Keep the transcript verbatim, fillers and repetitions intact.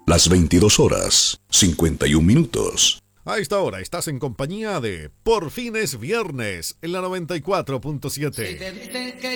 Las veintidós horas, cincuenta y un minutos. A esta hora estás en compañía de Por fin es viernes en la noventa y cuatro punto siete.